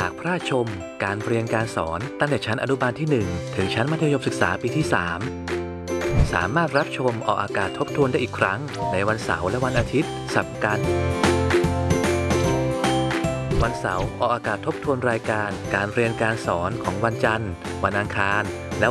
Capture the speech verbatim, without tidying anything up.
ากพระราชชมการเรียนการสอนตั้งแต่ชั้นอนุบาลที่หนึ่งถึงชั้นมัธยมศึกษาปีที่สามสามารถรับชมออกอากาศทบทวนได้อีกครั้งในวันเสาร์และวันอาทิตย์สลับกันวันเสาร์ออกอากาศทบทวนรายการการเรียนการสอนของวันจันทร์วันอังคารและ